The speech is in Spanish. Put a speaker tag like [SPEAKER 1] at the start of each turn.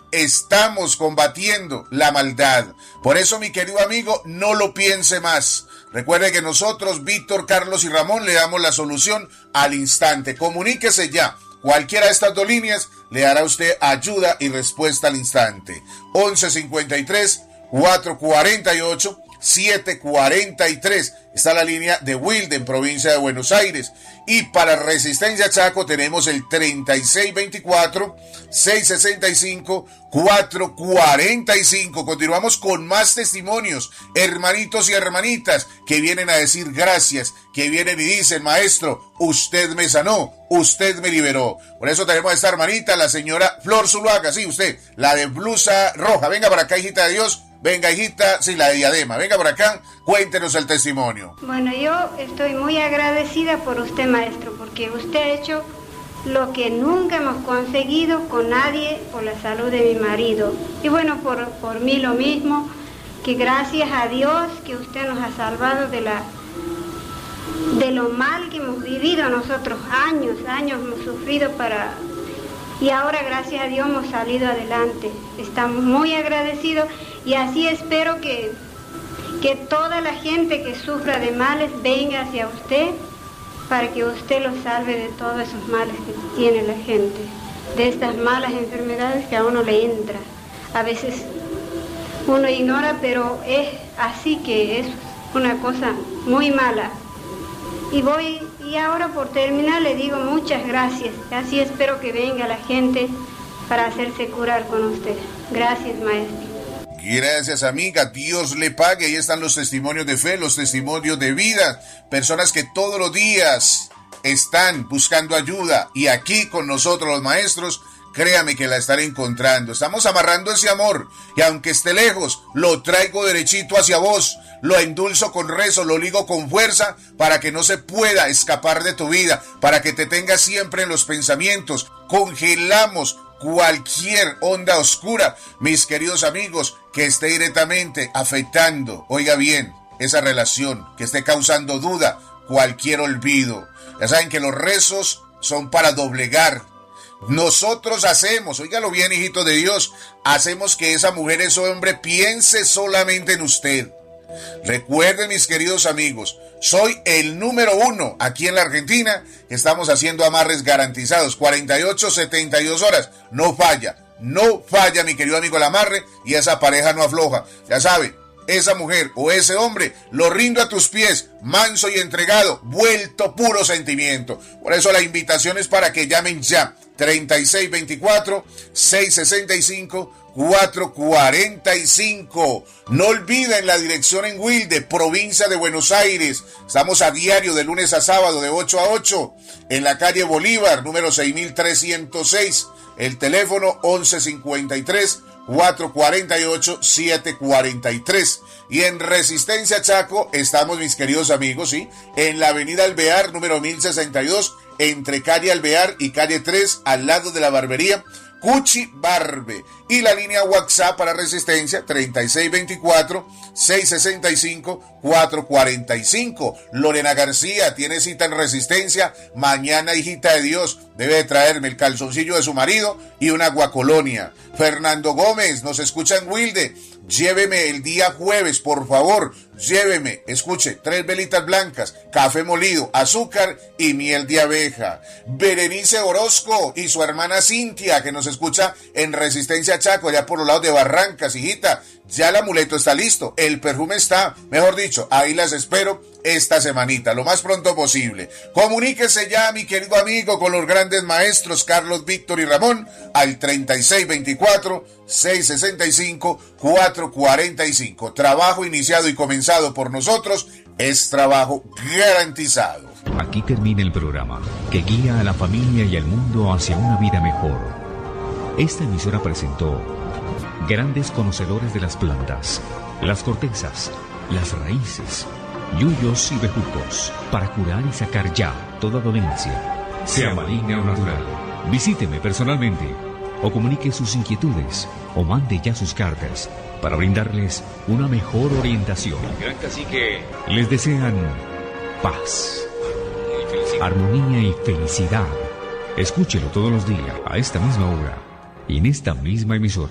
[SPEAKER 1] estamos combatiendo la maldad. Por eso, mi querido amigo, no lo piense más. Recuerde que nosotros, Víctor, Carlos y Ramón, le damos la solución al instante. Comuníquese ya. Cualquiera de estas dos líneas le dará a usted ayuda y respuesta al instante. 1153 448 743. Está la línea de Wilde en provincia de Buenos Aires. Y para Resistencia Chaco tenemos el 3624-665-445. Continuamos con más testimonios, hermanitos y hermanitas que vienen a decir gracias, que vienen y dicen: maestro, usted me sanó, usted me liberó. Por eso tenemos a esta hermanita, la señora Flor Zuluaga, sí, usted, la de blusa roja. Venga para acá, hijita de Dios. Venga, hijita, sí, la de diadema. Venga por acá, cuéntenos el testimonio.
[SPEAKER 2] Bueno, yo estoy muy agradecida por usted, maestro, porque usted ha hecho lo que nunca hemos conseguido con nadie por la salud de mi marido. Y bueno, por mí lo mismo, que gracias a Dios que usted nos ha salvado de lo mal que hemos vivido nosotros. Años hemos sufrido y ahora gracias a Dios hemos salido adelante. Estamos muy agradecidos y así espero que toda la gente que sufra de males venga hacia usted para que usted los salve de todos esos males que tiene la gente, de estas malas enfermedades que a uno le entra. A veces uno ignora, pero es así, que es una cosa muy mala. Y ahora por terminar le digo muchas gracias. Así espero que venga la gente para hacerse curar con usted. Gracias, maestro.
[SPEAKER 1] Gracias, amiga, Dios le pague. Ahí están los testimonios de fe, los testimonios de vida, personas que todos los días están buscando ayuda, y aquí con nosotros los maestros, créame que la estaré encontrando. Estamos amarrando ese amor, y aunque esté lejos, lo traigo derechito hacia vos, lo endulzo con rezo, lo ligo con fuerza, para que no se pueda escapar de tu vida, para que te tengas siempre en los pensamientos. Congelamos cualquier onda oscura, mis queridos amigos, que esté directamente afectando, oiga bien, esa relación, que esté causando duda, cualquier olvido. Ya saben que los rezos son para doblegar. Nosotros hacemos, óigalo bien, hijito de Dios, hacemos que esa mujer, ese hombre piense solamente en usted. Recuerden, mis queridos amigos, soy el número 1 aquí en la Argentina. Estamos haciendo amarres garantizados, 48, 72 horas. No falla, mi querido amigo, el amarre, y esa pareja no afloja. Ya sabe, esa mujer o ese hombre, lo rindo a tus pies, manso y entregado, vuelto puro sentimiento. Por eso la invitación es para que llamen ya, 3624-665-445. No olviden la dirección en Wilde, provincia de Buenos Aires. Estamos a diario de lunes a sábado de 8 a 8 en la calle Bolívar, número 6306. El teléfono 1153-448-743. Y en Resistencia Chaco estamos, mis queridos amigos, ¿sí?, en la avenida Alvear, número 1062, entre calle Alvear y calle 3, al lado de la barbería Cuchi Barbe. Y la línea WhatsApp para Resistencia, 3624-665-445. Lorena García tiene cita en Resistencia mañana, hijita de Dios. Debe de traerme el calzoncillo de su marido y una guacolonia. Fernando Gómez nos escucha en Wilde. Lléveme el día jueves, por favor, lléveme, escuche, 3 velitas blancas, café molido, azúcar y miel de abeja. Berenice Orozco y su hermana Cintia, que nos escucha en Resistencia Chaco, allá por los lados de Barrancas, hijita, ya el amuleto está listo, el perfume está, mejor dicho, ahí las espero esta semanita, lo más pronto posible. Comuníquese ya, mi querido amigo, con los grandes maestros Carlos, Víctor y Ramón al 3624-665-445. Trabajo iniciado y comenzado por nosotros es trabajo garantizado.
[SPEAKER 3] Aquí termina el programa que guía a la familia y al mundo hacia una vida mejor. Esta emisora presentó grandes conocedores de las plantas, las cortezas, las raíces, yuyos y bejucos, para curar y sacar ya toda dolencia, sea maligna o natural. Visíteme personalmente o comunique sus inquietudes o mande ya sus cartas para brindarles una mejor orientación. El gran cacique les desean paz, armonía y felicidad. Escúchelo todos los días a esta misma hora y en esta misma emisora.